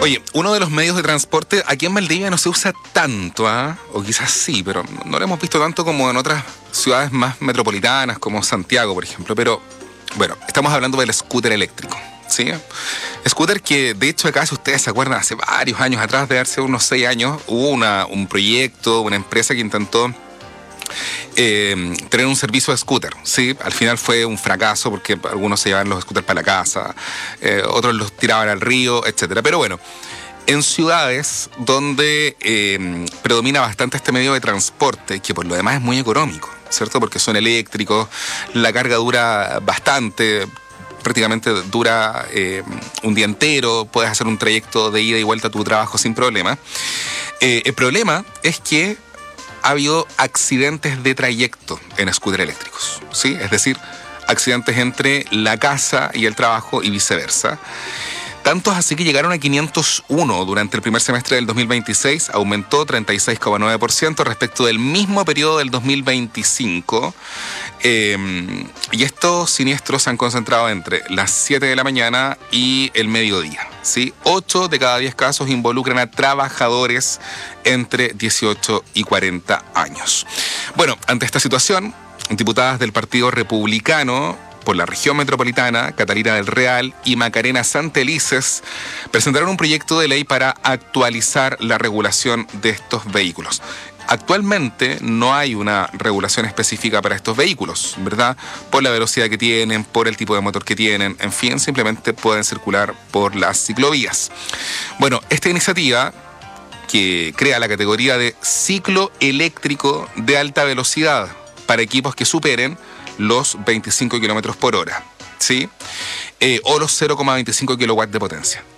Oye, uno de los medios de transporte aquí en Valdivia no se usa tanto, ¿ah? O quizás sí, pero no lo hemos visto tanto como en otras ciudades más metropolitanas, como Santiago, por ejemplo. Pero, bueno, estamos hablando del scooter eléctrico, ¿sí? Scooter que, de hecho, acá, si ustedes se acuerdan, hace varios años atrás, de hace unos 6 años, hubo un proyecto, una empresa que intentó tener un servicio de scooter, ¿sí? Al final fue un fracaso porque algunos se llevaban los scooters para la casa, otros los tiraban al río, etcétera. Pero bueno, en ciudades donde predomina bastante este medio de transporte, que por lo demás es muy económico, ¿cierto? Porque son eléctricos, la carga dura bastante, prácticamente dura un día entero, puedes hacer un trayecto de ida y vuelta a tu trabajo sin problema. El problema es que ha habido accidentes de trayecto en scooter eléctricos, ¿sí? Es decir, accidentes entre la casa y el trabajo y viceversa. Tantos así que llegaron a 501 durante el primer semestre del 2026, aumentó 36,9% respecto del mismo periodo del 2025. Y estos siniestros se han concentrado entre las 7 de la mañana y el mediodía, ¿sí? 8 de cada 10 casos involucran a trabajadores entre 18 y 40 años. Bueno, ante esta situación, diputadas del Partido Republicano por la región metropolitana, Catalina del Real y Macarena Santelices, presentaron un proyecto de ley para actualizar la regulación de estos vehículos. Actualmente no hay una regulación específica para estos vehículos, ¿verdad? Por la velocidad que tienen, por el tipo de motor que tienen, en fin, simplemente pueden circular por las ciclovías. Bueno, esta iniciativa, que crea la categoría de ciclo eléctrico de alta velocidad para equipos que superen los 25 kilómetros por hora, ¿sí? O los 0,25 kilowatts de potencia.